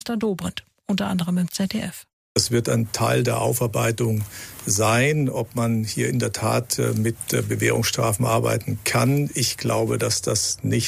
Dobrindt, unter anderem im ZDF. Das wird ein Teil der Aufarbeitung sein, ob man hier in der Tat mit Bewährungsstrafen arbeiten kann. Ich glaube, dass das nicht